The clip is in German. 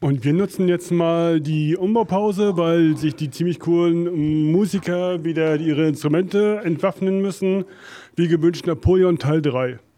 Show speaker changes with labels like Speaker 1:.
Speaker 1: Und wir nutzen jetzt mal die Umbaupause, weil sich die ziemlich coolen Musiker wieder ihre Instrumente entwaffnen müssen. Wie gewünscht Napoleon Teil 3.